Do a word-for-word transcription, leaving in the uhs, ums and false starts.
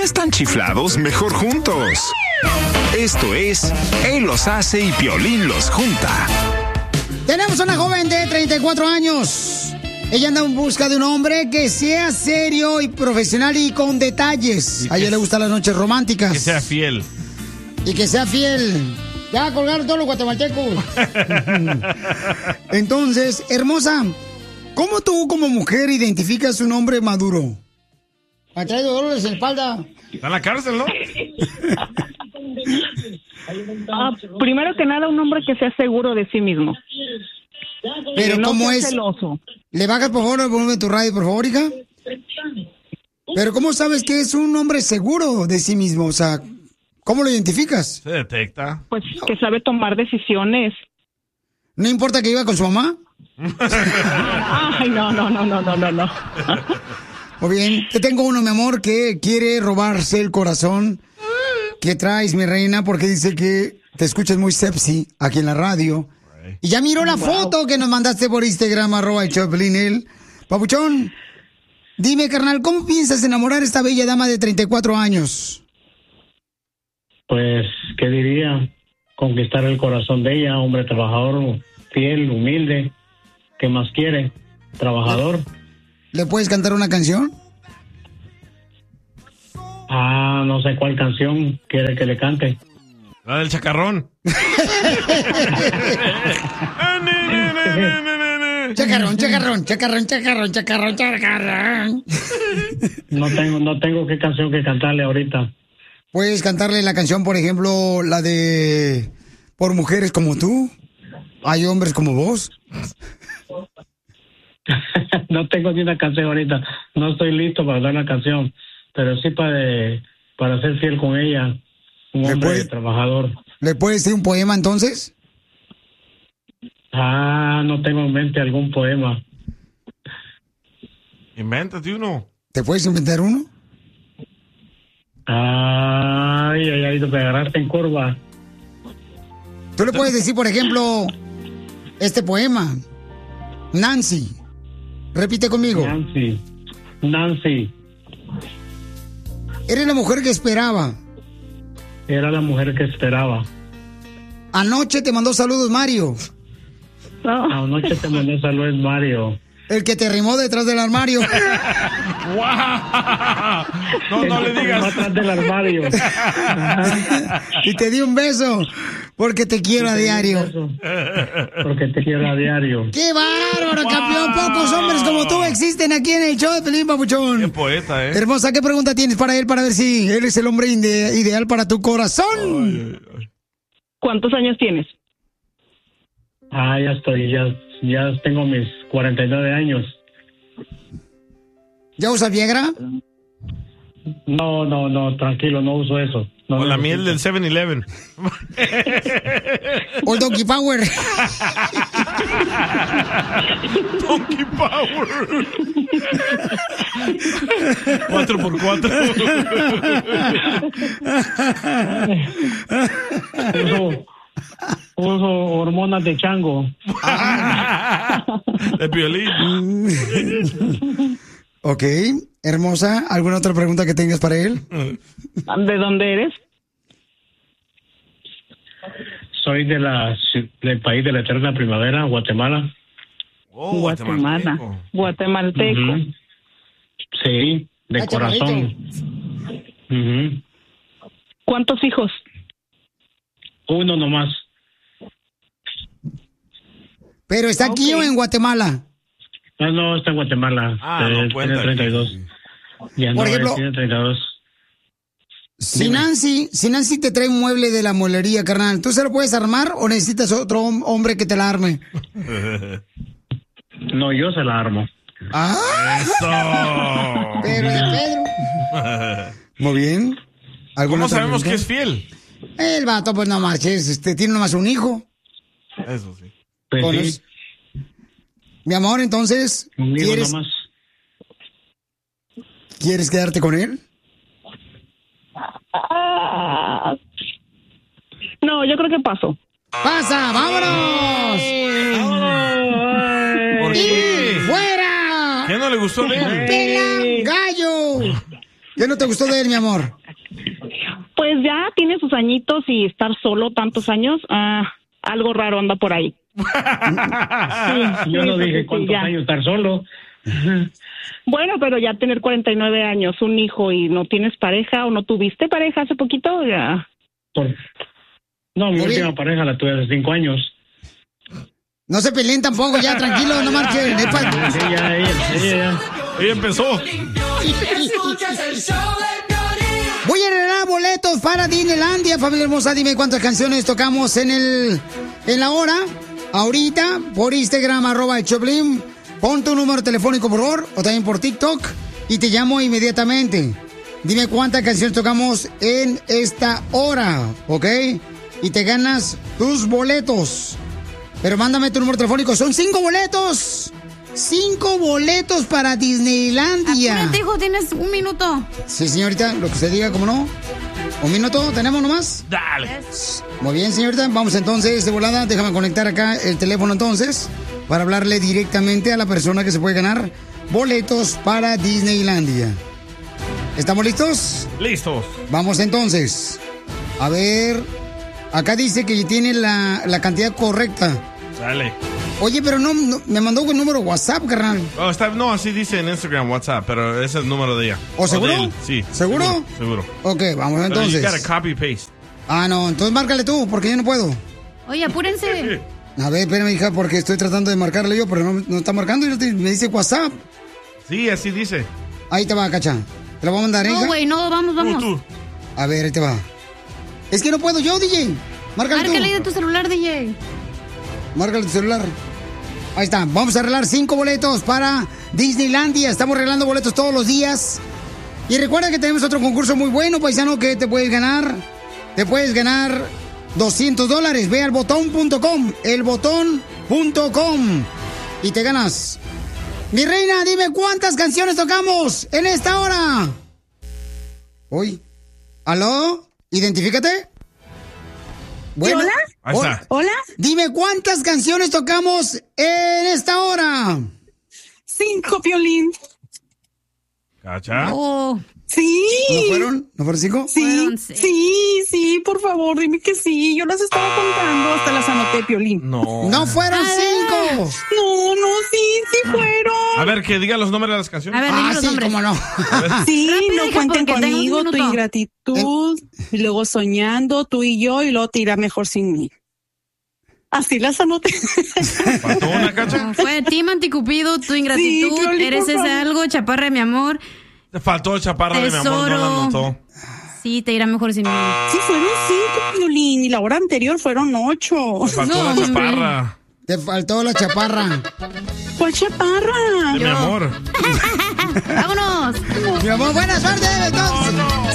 están chiflados, mejor juntos. Esto es Él los hace y Piolín los junta. Tenemos una joven de treinta y cuatro años. Ella anda en busca de un hombre que sea serio y profesional y con detalles. A ella le gustan las noches románticas. Que sea fiel. Y que sea fiel. Ya colgaron todos los guatemaltecos. Entonces, hermosa, ¿cómo tú como mujer identificas un hombre maduro? ¿Ha traído dolores en la espalda? Está en la cárcel, ¿no? Ah, primero que nada, un hombre que sea seguro de sí mismo. Pero que no ¿cómo sea es? celoso. ¿Le bajas, por favor, el volumen de tu radio, por favor, hija? Pero ¿cómo sabes que es un hombre seguro de sí mismo? O sea, ¿cómo lo identificas? Se detecta. Pues que sabe tomar decisiones. ¿No importa que iba con su mamá? Ay, no, no, no, no, no, no, no. Muy bien, te tengo uno, mi amor, que quiere robarse el corazón. ¿Qué traes, mi reina? Porque dice que te escuchas muy sexy aquí en la radio. Y ya miró la wow. foto que nos mandaste por Instagram, arroba el Choplin, él. Papuchón, dime, carnal, ¿cómo piensas enamorar a esta bella dama de treinta y cuatro años? Pues, ¿qué diría? Conquistar el corazón de ella, hombre trabajador, fiel, humilde. ¿Qué más quiere? Trabajador. ¿Le puedes cantar una canción? Ah, no sé cuál canción quiere que le cante. La del chacarrón. Chacarrón, chacarrón, chacarrón, chacarrón, chacarrón, chacarrón. No tengo, no tengo qué canción que cantarle ahorita. Puedes cantarle la canción, por ejemplo, la de Por mujeres como tú. Hay hombres como vos. No tengo ni una canción ahorita. No estoy listo para dar una canción. Pero sí para, para ser fiel con ella. Un hombre puede, trabajador. ¿Le puedes decir un poema entonces? Ah, no tengo en mente algún poema. Invéntate uno. ¿Te puedes inventar uno? Ay, ay, ay, te agarraste en curva. Tú le puedes decir, por ejemplo, este poema. Nancy. Repite conmigo. Nancy. Nancy. Eres la mujer que esperaba. Era la mujer que esperaba. Anoche te mandó saludos Mario. No. Anoche te mandó saludos Mario. El que te rimó detrás del armario. ¡Wow! No, no le digas. Detrás del armario. Y te di un beso. Porque te quiero a diario. Porque te quiero a diario. ¡Qué bárbaro, wow. campeón! Pocos hombres como tú existen aquí en el show de Pelín, papuchón. Qué poeta, ¿eh? Hermosa, ¿qué pregunta tienes para él para ver si él es el hombre ide- ideal para tu corazón? Ay, ay. ¿Cuántos años tienes? Ah, ya estoy, ya, ya tengo mis cuarenta y nueve años. ¿Ya usas Viagra? No, no, no, tranquilo, no uso eso. No, o no la uso miel eso. del seven eleven. ¿O el Donkey Power? Donkey Power. Cuatro por cuatro. Uso, uso hormonas de chango. De Piolín. Ok, hermosa, ¿alguna otra pregunta que tengas para él? ¿De dónde eres? Soy de la, del país de la eterna primavera, Guatemala. Oh, Guatemala. Guatemalteco. Uh-huh. Sí, de Ah, corazón. Uh-huh. ¿Cuántos hijos? Uno nomás. ¿Pero está aquí Ok. o en Guatemala? No, no, está en Guatemala. Ah, no Eh, cuenta. tiene treinta y dos. Ya Por no, ejemplo- él tiene treinta y dos. Si Dime. Nancy, si Nancy te trae un mueble de la mueblería, carnal, ¿tú se lo puedes armar o necesitas otro hom- hombre que te la arme? No, yo se la armo. ¡Ah! Eso. Pero de Pedro. Muy bien. ¿Alguna ¿Cómo otra sabemos que pregunta? es fiel? El vato, pues no marches, este, tiene nomás un hijo. Eso sí. Pues Con sí, es- Mi amor, entonces, conmigo ¿quieres, nomás. ¿quieres quedarte con él? Ah. No, yo creo que paso. ¡Pasa! ¡Vámonos! ¿Por ¡Y qué? fuera! ¿Qué no le gustó de él? ¡Pela gallo! ¿Qué no te gustó de él, mi amor? pues ya tiene sus añitos y estar solo tantos años, ah, algo raro anda por ahí. Sí, yo no sí, dije sí, cuántos ya. años estar solo. Bueno, pero ya tener cuarenta y nueve años, un hijo y no tienes pareja o no tuviste pareja hace poquito, ya. Por... No, mi Muy última bien. pareja la tuve hace cinco años. No se peleen tampoco, ya, tranquilo, no marchen. Es pa- Sí, ya, ella, ella ya. Ella empezó. Voy a regalar boletos para Disneylandia, familia hermosa. Dime cuántas canciones tocamos en el en la hora. Ahorita, por Instagram, arroba el Choplin. Pon tu número telefónico, por favor, o también por TikTok, y te llamo inmediatamente. Dime cuántas canciones tocamos en esta hora, ¿ok? Y te ganas tus boletos. Pero mándame tu número telefónico. Son cinco boletos. Cinco boletos para Disneylandia. Apúrate, hijo, tienes un minuto. Sí, señorita, lo que usted diga, ¿cómo no? ¿Un minuto tenemos nomás? Dale. Muy bien, señorita. Vamos entonces de volada. Déjame conectar acá el teléfono entonces para hablarle directamente a la persona que se puede ganar boletos para Disneylandia. ¿Estamos listos? Listos. Vamos entonces. A ver. Acá dice que tiene la, la cantidad correcta. Dale. Oye, pero no, no- me mandó un número WhatsApp, carnal. Oh, está, no, así dice en Instagram, WhatsApp, pero ese es el número de ella. ¿O seguro? de él, sí. ¿Seguro? Seguro. Ok, vamos Pero you gotta entonces. copy paste. Ah, no, entonces márcale tú, porque yo no puedo. Oye, apúrense. A ver, espérame, hija, porque estoy tratando de marcarle yo, pero no, no está marcando y no te- me dice WhatsApp. Sí, así dice. Ahí te va, cacha. Te lo voy a mandar, ¿eh, No, hija? güey, no, vamos, Tú, vamos. tú. A ver, ahí te va. Es que no puedo yo, D J. Márcale tú. Márcale de tu celular, D J. Márcale tu celular. Ahí está. Vamos a arreglar cinco boletos para Disneylandia. Estamos arreglando boletos todos los días. Y recuerda que tenemos otro concurso muy bueno, paisano, que te puedes ganar. Te puedes ganar doscientos dólares. Ve al botón punto com. El botón punto com. Y te ganas. Mi reina, dime cuántas canciones tocamos en esta hora. Hoy. ¿Aló? ¿Identifícate? Bueno. ¿Hola? Ahí está. ¿Hola? Dime cuántas canciones tocamos en esta hora. Cinco, Piolín. ¿Cacha? Oh, Sí. ¿No fueron? ¿No fueron cinco? Sí, Fueron seis. sí, sí, por favor, dime que sí. Yo las estaba contando, hasta las anoté, Piolín. No. No fueron Ah. cinco. No, no, sí, sí fueron. A ver, que diga los nombres de las canciones. a ver, dime Ah, los sí, nombres. cómo no. Sí, Rápido, no hija, cuenten porque tengo un conmigo, tu minuto. ingratitud, y luego soñando, tú y yo, y luego te irá mejor sin mí. Así las anoté. ¿Faltó una, Cacha? Fue Tim Anticupido, tu ingratitud, Sí, Piolín, eres por ese favor. algo, chaparra de mi amor. Te faltó el chaparra de mi amor, no la Tesoro. anotó. Sí, te irá mejor sin mí. Sí, fueron cinco, Piolín, y la hora anterior fueron ocho. Te faltó No, la hombre. chaparra Te faltó la chaparra. ¿Cuál chaparra? de mi amor. ¡Vámonos! Mi amor, buena suerte, entonces.